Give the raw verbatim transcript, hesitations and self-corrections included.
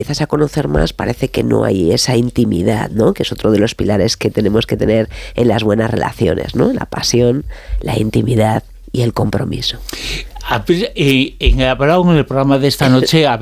empiezas a conocer más, parece que no hay esa intimidad, ¿no? Que es otro de los pilares que tenemos que tener en las buenas relaciones, ¿no? La pasión, la intimidad y el compromiso. En el programa de esta noche